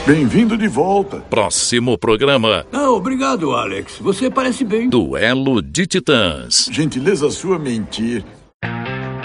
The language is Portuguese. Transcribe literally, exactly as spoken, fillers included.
Bem-vindo de volta. Próximo programa. Ah, obrigado, Alex. Você parece bem. Duelo de Titãs. Gentileza sua mentir.